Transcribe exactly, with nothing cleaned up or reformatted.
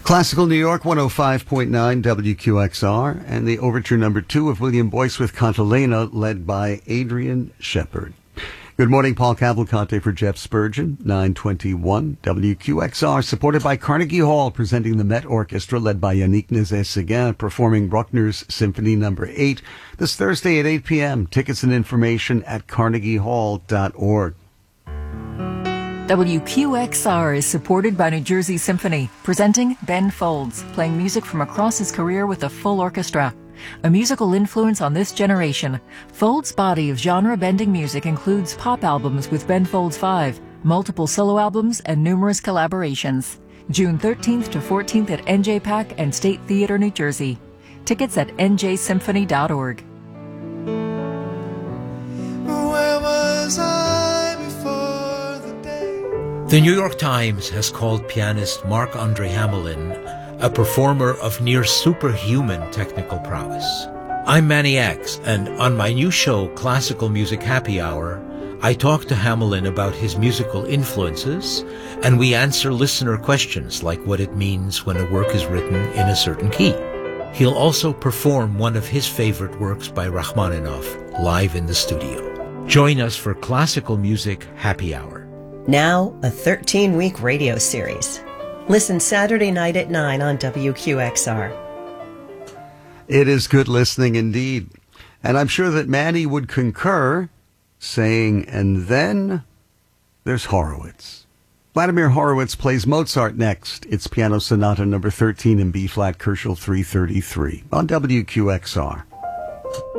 Classical New York, one oh five point nine W Q X R, and the overture number two of William Boyce with Cantilena, led by Adrian Shepard. Good morning, Paul Cavalcante for Jeff Spurgeon, nine twenty-one W Q X R, supported by Carnegie Hall, presenting the Met Orchestra, led by Yannick Nézet-Séguin, performing Bruckner's Symphony Number eight, this Thursday at eight p.m. Tickets and information at carnegie hall dot org. W Q X R is supported by New Jersey Symphony, presenting Ben Folds, playing music from across his career with a full orchestra. A musical influence on this generation, Folds' body of genre-bending music includes pop albums with Ben Folds five, multiple solo albums, and numerous collaborations. June thirteenth to fourteenth at N J PAC and State Theater, New Jersey. Tickets at N J symphony dot org. Where was I before the day? The New York Times has called pianist Marc-Andre Hamelin a performer of near superhuman technical prowess. I'm Manny X, and on my new show, Classical Music Happy Hour, I talk to Hamelin about his musical influences, and we answer listener questions like what it means when a work is written in a certain key. He'll also perform one of his favorite works by Rachmaninoff live in the studio. Join us for Classical Music Happy Hour. Now, a thirteen-week radio series. Listen Saturday night at nine on W Q X R. It is good listening indeed. And I'm sure that Manny would concur, saying, and then there's Horowitz. Vladimir Horowitz plays Mozart next. It's Piano Sonata number thirteen in B-flat, Kerschel three thirty-three on W Q X R.